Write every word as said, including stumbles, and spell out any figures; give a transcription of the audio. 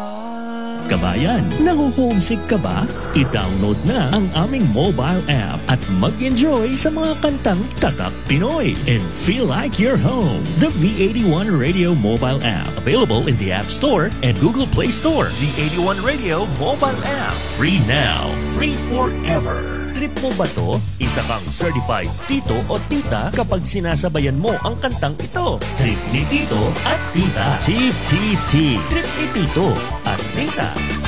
Kabayan, nahuhomesick ka ba? I-download na ang aming mobile app at mag-enjoy sa mga kantang Tatak Pinoy and feel like you're home. The V eighty-one Radio mobile app, available in the App Store and Google Play Store. V eighty-one Radio mobile app, free now, free forever. Trip mo ba to? Isa kang certified tito o tita kapag sinasabayan mo ang kantang ito. Trip ni tito at tita. T T T. Trip ni tito at tita.